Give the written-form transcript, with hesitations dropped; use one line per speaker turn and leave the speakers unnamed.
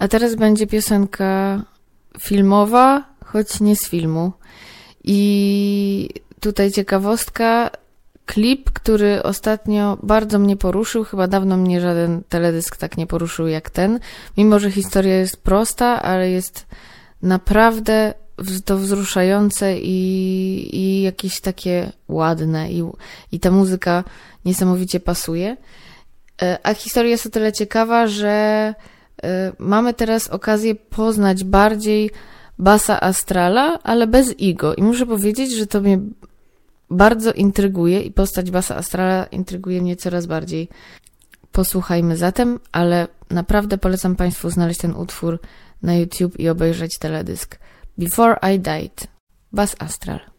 A teraz będzie piosenka filmowa, choć nie z filmu. I tutaj ciekawostka, klip, który ostatnio bardzo mnie poruszył, chyba dawno mnie żaden teledysk tak nie poruszył jak ten, mimo że historia jest prosta, ale jest naprawdę to wzruszające i jakieś takie ładne i ta muzyka niesamowicie pasuje. A historia jest o tyle ciekawa, że mamy teraz okazję poznać bardziej Bassa Astrala, ale bez Igo. I muszę powiedzieć, że to mnie bardzo intryguje i postać Bassa Astrala intryguje mnie coraz bardziej. Posłuchajmy zatem, ale naprawdę polecam Państwu znaleźć ten utwór na YouTube i obejrzeć teledysk. Before I Died, Bass Astral.